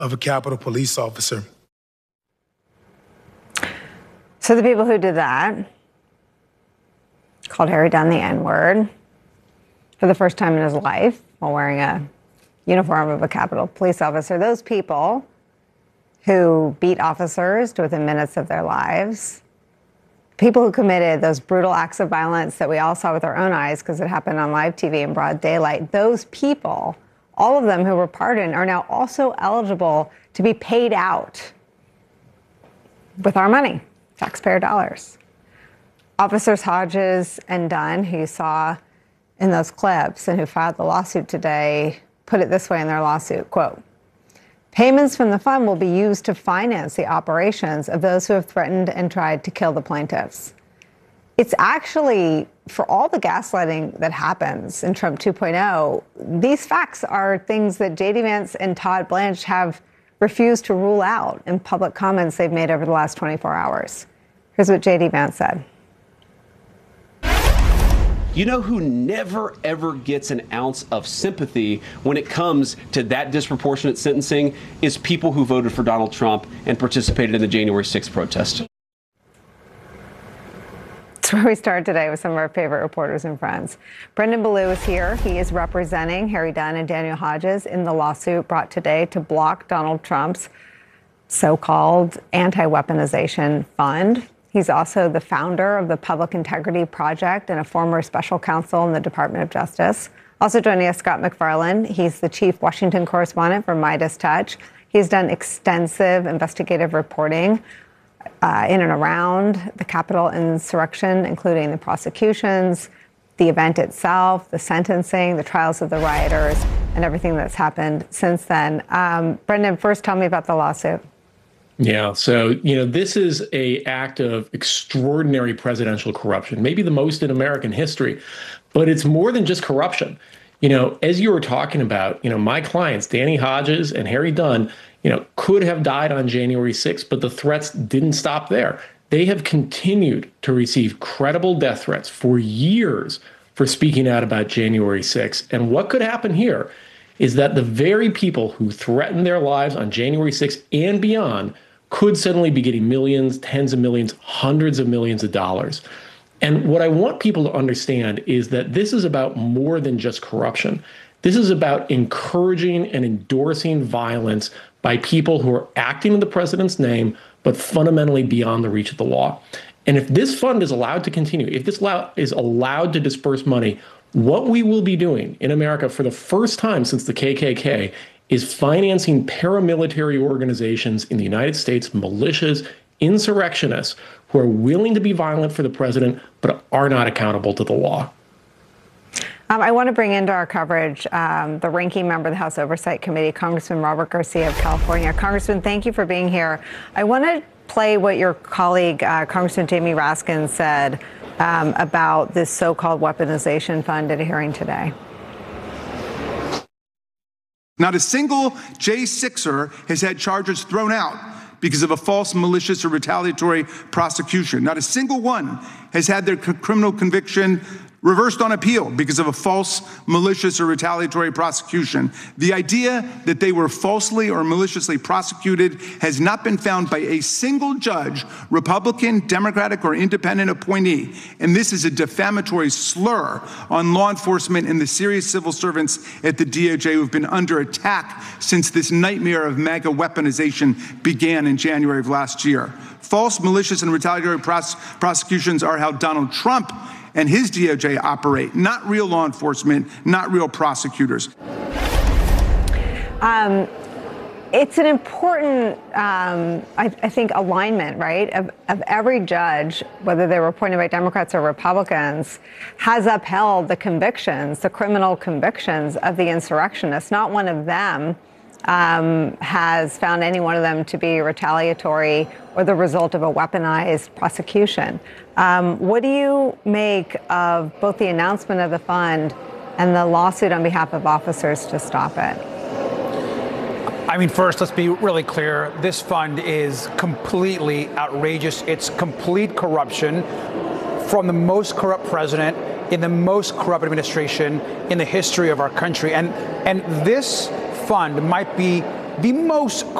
of a Capitol Police officer. So the people who did that called Harry Dunn the N-word for the first time in his life while wearing a uniform of a Capitol Police officer. Those people who beat officers to within minutes of their lives, people who committed those brutal acts of violence that we all saw with our own eyes because it happened on live TV in broad daylight, those people, all of them who were pardoned, are now also eligible to be paid out with our money, taxpayer dollars. Officers Hodges and Dunn, who you saw in those clips and who filed the lawsuit today, put it this way in their lawsuit, quote, "Payments from the fund will be used to finance the operations of those who have threatened and tried to kill the plaintiffs." It's actually, for all the gaslighting that happens in Trump 2.0, these facts are things that J.D. Vance and Todd Blanche have refused to rule out in public comments they've made over the last 24 hours. Here's what J.D. Vance said. You know who never, ever gets an ounce of sympathy when it comes to that disproportionate sentencing is people who voted for Donald Trump and participated in the January 6th protest. That's where we start today with some of our favorite reporters and friends. Brendan Ballou is here. He is representing Harry Dunn and Daniel Hodges in the lawsuit brought today to block Donald Trump's so-called anti-weaponization fund. He's also the founder of the Public Integrity Project and a former special counsel in the Department of Justice. Also joining us, Scott MacFarlane. He's the chief Washington correspondent for Midas Touch. He's done extensive investigative reporting in and around the Capitol insurrection, including the prosecutions, the event itself, the sentencing, the trials of the rioters, and everything that's happened since then. Brendan, first tell me about the lawsuit. Yeah, so, this is an act of extraordinary presidential corruption, maybe the most in American history, but it's more than just corruption. As you were talking about, my clients, Danny Hodges and Harry Dunn, could have died on January 6th, but the threats didn't stop there. They have continued to receive credible death threats for years for speaking out about January 6th. And what could happen here is that the very people who threatened their lives on January 6th and beyond could suddenly be getting millions, tens of millions, hundreds of millions of dollars. And what I want people to understand is that this is about more than just corruption. This is about encouraging and endorsing violence by people who are acting in the president's name, but fundamentally beyond the reach of the law. And if this fund is allowed to continue, if this is allowed to disperse money, what we will be doing in America for the first time since the KKK is financing paramilitary organizations in the United States, militias, insurrectionists who are willing to be violent for the president, but are not accountable to the law. I want to bring into our coverage the ranking member of the House Oversight Committee, Congressman Robert Garcia of California. Congressman, thank you for being here. I want to play what your colleague, Congressman Jamie Raskin, said about this so-called weaponization fund at a hearing today. Not a single J6er has had charges thrown out because of a false, malicious, or retaliatory prosecution. Not a single one has had their criminal conviction reversed on appeal because of a false, malicious, or retaliatory prosecution. The idea that they were falsely or maliciously prosecuted has not been found by a single judge, Republican, Democratic, or independent appointee. And this is a defamatory slur on law enforcement and the serious civil servants at the DOJ who have been under attack since this nightmare of MAGA weaponization began in January of last year. False, malicious, and retaliatory prosecutions are how Donald Trump and his DOJ operate, not real law enforcement, not real prosecutors. It's an important, I think, alignment, right, of every judge, whether they were appointed by Democrats or Republicans, has upheld the convictions, the criminal convictions of the insurrectionists. Not one of them has found any one of them to be retaliatory or the result of a weaponized prosecution. What do you make of both the announcement of the fund and the lawsuit on behalf of officers to stop it? I mean, first, let's be really clear. This fund is completely outrageous. It's complete corruption from the most corrupt president in the most corrupt administration in the history of our country. And this fund might be the most